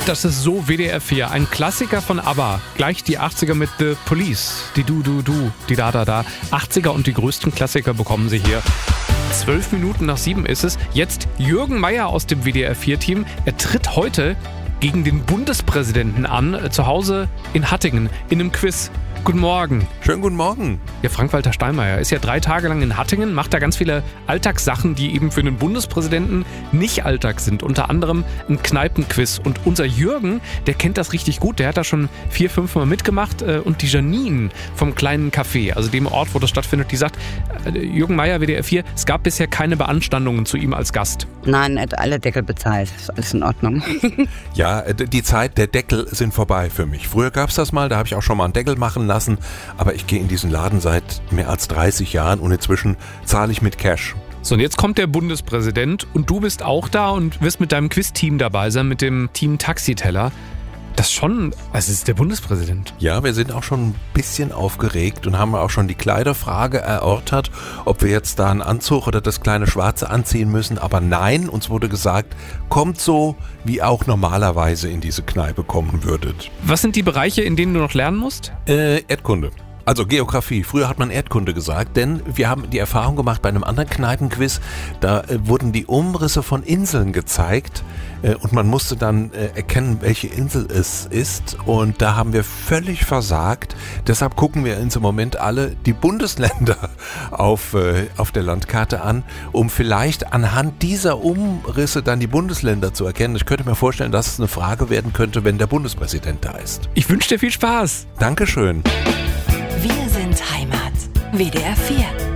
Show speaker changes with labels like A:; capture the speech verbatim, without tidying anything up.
A: Das ist so W D R vier, ein Klassiker von ABBA. Gleich die achtziger mit The Police, die Du, Du, Du, die Da, Da, Da. achtziger und die größten Klassiker bekommen Sie hier. Zwölf Minuten nach sieben ist es. Jetzt Jürgen Meier aus dem W D R vier Team. Er tritt heute gegen den Bundespräsidenten an, äh, zu Hause in Hattingen, in einem Quiz. Guten Morgen.
B: Schönen guten Morgen.
A: Ja, Frank-Walter Steinmeier ist ja drei Tage lang in Hattingen, macht da ganz viele Alltagssachen, die eben für einen Bundespräsidenten nicht Alltag sind. Unter anderem ein Kneipenquiz. Und unser Jürgen, der kennt das richtig gut. Der hat da schon vier, fünf Mal mitgemacht. Und die Janine vom kleinen Café, also dem Ort, wo das stattfindet, die sagt, Jürgen Meier, W D R vier, es gab bisher keine Beanstandungen zu ihm als Gast.
C: Nein, er hat alle Deckel bezahlt. Ist alles in Ordnung.
B: Ja, die Zeit der Deckel sind vorbei für mich. Früher gab es das mal, da habe ich auch schon mal einen Deckel machen lassen. Aber ich gehe in diesen Laden seit mehr als dreißig Jahren und inzwischen zahle ich mit Cash.
A: So, und jetzt kommt der Bundespräsident und du bist auch da und wirst mit deinem Quiz-Team dabei sein, mit dem Team Taxiteller. Das schon, also es ist der Bundespräsident.
B: Ja, wir sind auch schon ein bisschen aufgeregt und haben auch schon die Kleiderfrage erörtert, ob wir jetzt da einen Anzug oder das kleine Schwarze anziehen müssen. Aber nein, uns wurde gesagt, kommt so, wie auch normalerweise in diese Kneipe kommen würdet.
A: Was sind die Bereiche, in denen du noch lernen musst?
B: Äh, Erdkunde. Also Geografie. Früher hat man Erdkunde gesagt, denn wir haben die Erfahrung gemacht bei einem anderen Kneipenquiz, da äh, wurden die Umrisse von Inseln gezeigt äh, und man musste dann äh, erkennen, welche Insel es ist, und da haben wir völlig versagt. Deshalb gucken wir uns im Moment alle die Bundesländer auf, äh, auf der Landkarte an, um vielleicht anhand dieser Umrisse dann die Bundesländer zu erkennen. Ich könnte mir vorstellen, dass es eine Frage werden könnte, wenn der Bundespräsident da ist.
A: Ich wünsche dir viel Spaß.
B: Dankeschön.
D: Wir sind Heimat. W D R vier.